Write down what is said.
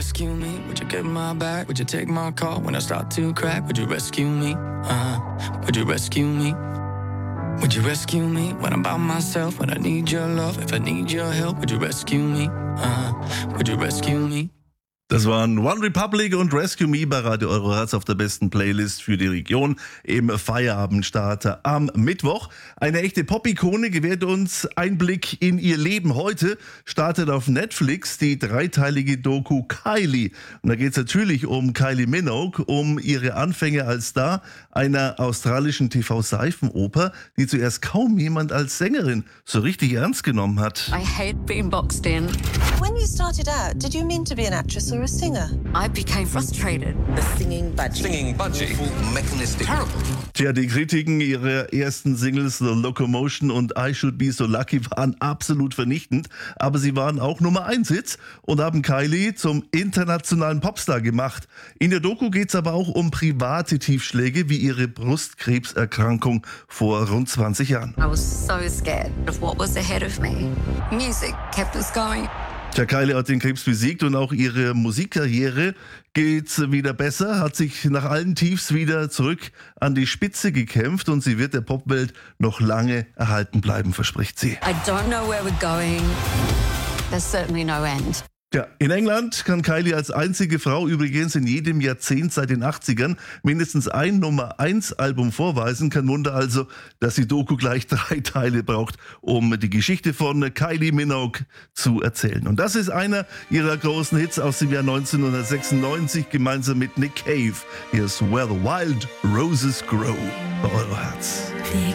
rescue me? Would you get my back? Would you take my call when I start to crack? Would you rescue me? Would you rescue me? Would you rescue me when I'm by myself? When I need your love, if I need your help, would you rescue me? Would you rescue me? Das waren One Republic und Rescue Me bei Radio Eurohertz auf der besten Playlist für die Region im Feierabendstarter am Mittwoch. Eine echte Pop-Ikone gewährt uns Einblick in ihr Leben. Heute startet auf Netflix die dreiteilige Doku Kylie. Und da geht es natürlich um Kylie Minogue, um ihre Anfänge als Star einer australischen TV-Seifenoper, die zuerst kaum jemand als Sängerin so richtig ernst genommen hat. I hate being boxed in. When you started out, did you mean to be an actress or a singer? I became frustrated. The singing budgie. Singing budgie. Mechanistic. Terrible. Tja, die Kritiken ihrer ersten Singles The Locomotion und I Should Be So Lucky waren absolut vernichtend, aber sie waren auch Nummer 1 Hits und haben Kylie zum internationalen Popstar gemacht. In der Doku geht es aber auch um private Tiefschläge wie ihre Brustkrebserkrankung vor rund 20 Jahren. I was so scared of what was ahead of me. Music kept us going. Tja, Kylie hat den Krebs besiegt und auch ihre Musikkarriere geht wieder besser, hat sich nach allen Tiefs wieder zurück an die Spitze gekämpft und sie wird der Popwelt noch lange erhalten bleiben, verspricht sie. I don't know where we're going. There's certainly no end. Ja, in England kann Kylie als einzige Frau übrigens in jedem Jahrzehnt seit den 80ern mindestens ein Nummer-1-Album vorweisen. Kein Wunder also, dass die Doku gleich 3 Teile braucht, um die Geschichte von Kylie Minogue zu erzählen. Und das ist einer ihrer großen Hits aus dem Jahr 1996, gemeinsam mit Nick Cave. Hier ist Where the Wild Roses Grow bei Eurohertz. The